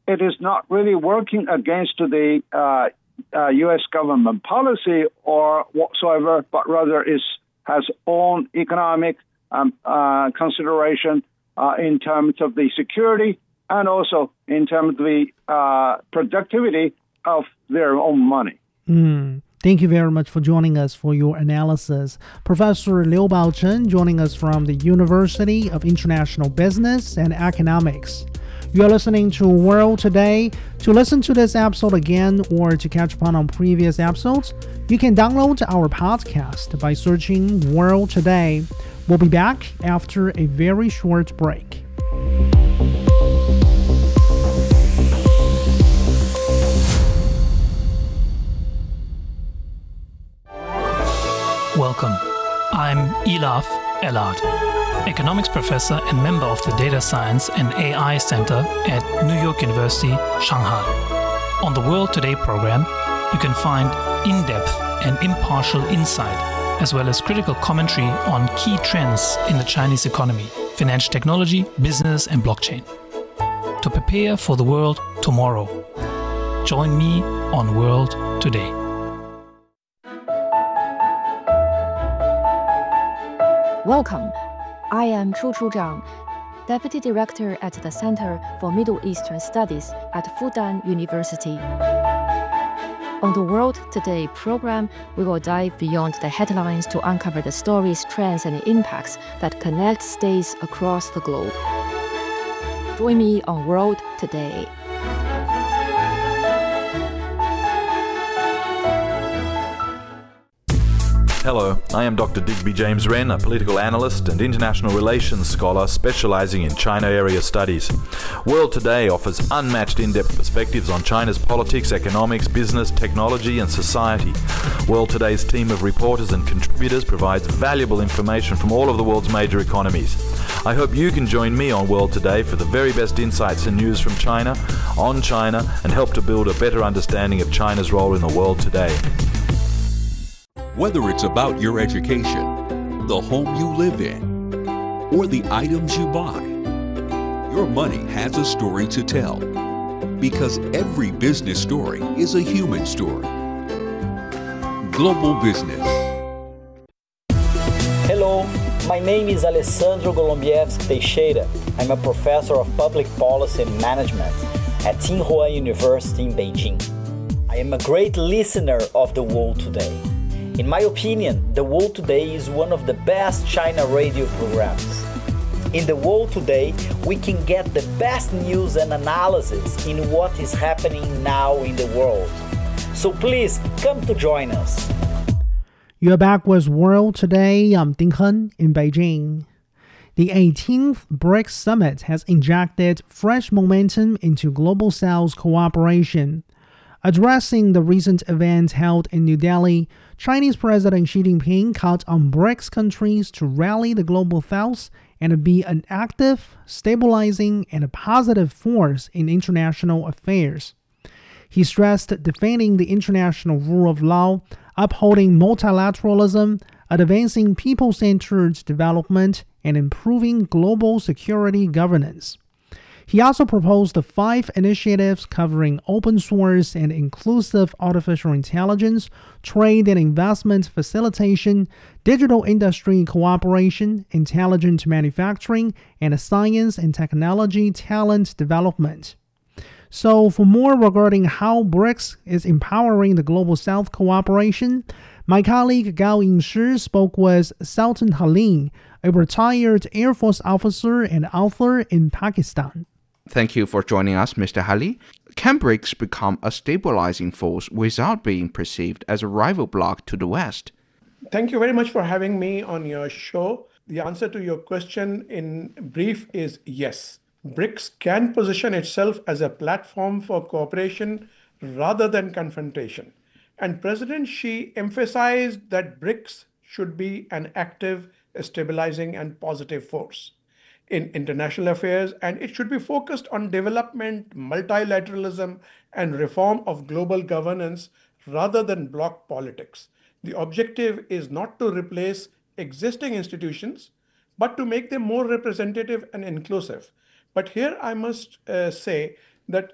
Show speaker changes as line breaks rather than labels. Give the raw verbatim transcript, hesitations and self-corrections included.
it is not really working against the uh, uh, U S government policy or whatsoever, but rather is has own economic um, uh, consideration uh, in terms of the security and also in terms of the uh, productivity of their own money.
Mm. Thank you very much for joining us for your analysis. Professor Liu Baochen joining us from the University of International Business and Economics. You are listening to World Today. To listen to this episode again or to catch up on previous episodes, you can download our podcast by searching World Today. We'll be back after a very short break.
Welcome. I'm Elaf Elad, economics professor and member of the Data Science and A I Center at New York University, Shanghai. On the World Today program, you can find in-depth and impartial insight, as well as critical commentary on key trends in the Chinese economy, financial technology, business, and blockchain. To prepare for the world tomorrow, join me on World Today.
Welcome. I am Chu Chu Zhang, Deputy Director at the Center for Middle Eastern Studies at Fudan University. On the World Today program, we will dive beyond the headlines to uncover the stories, trends, and impacts that connect states across the globe. Join me on World Today.
Hello, I am Doctor Digby James Wren, a political analyst and international relations scholar specializing in China area studies. World Today offers unmatched in-depth perspectives on China's politics, economics, business, technology, and society. World Today's team of reporters and contributors provides valuable information from all of the world's major economies. I hope you can join me on World Today for the very best insights and news from China, on China, and help to build a better understanding of China's role in the world today.
Whether it's about your education, the home you live in, or the items you buy, your money has a story to tell. Because every business story is a human story. Global Business.
Hello, my name is Alessandro Golombieski Teixeira. I'm a professor of public policy and management at Tsinghua University in Beijing. I am a great listener of The World Today. In my opinion, The World Today is one of the best China radio programs. In The World Today, we can get the best news and analysis in what is happening now in the world. So please, come to join us.
You're back with World Today. I'm Ding Hen in Beijing. The eighteenth BRICS Summit has injected fresh momentum into global South cooperation. Addressing the recent event held in New Delhi, Chinese President Xi Jinping called on BRICS countries to rally the global South and be an active, stabilizing, and a positive force in international affairs. He stressed defending the international rule of law, upholding multilateralism, advancing people-centered development, and improving global security governance. He also proposed five initiatives covering open source and inclusive artificial intelligence, trade and investment facilitation, digital industry cooperation, intelligent manufacturing, and science and technology talent development. So for more regarding how BRICS is empowering the Global South cooperation, my colleague Gao Yingshi spoke with Sultan Halim, a retired Air Force officer and author in Pakistan.
Thank you for joining us, Mister Hali. Can BRICS become a stabilizing force without being perceived as a rival bloc to the West?
Thank you very much for having me on your show. The answer to your question in brief is yes. BRICS can position itself as a platform for cooperation rather than confrontation. And President Xi emphasized that BRICS should be an active, stabilizing, and positive force in international affairs, and it should be focused on development, multilateralism, and reform of global governance rather than bloc politics. The objective is not to replace existing institutions, but to make them more representative and inclusive. But here I must uh, say that